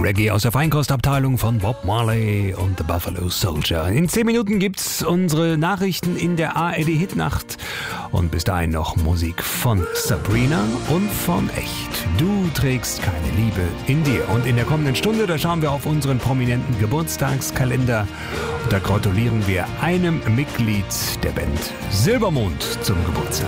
Reggae aus der Feinkostabteilung von Bob Marley und The Buffalo Soldier. In 10 Minuten gibt's unsere Nachrichten in der ARD Hitnacht. Und bis dahin noch Musik von Sabrina und von Echt. Du trägst keine Liebe in dir. Und in der kommenden Stunde, da schauen wir auf unseren prominenten Geburtstagskalender. Und da gratulieren wir einem Mitglied der Band Silbermond zum Geburtstag.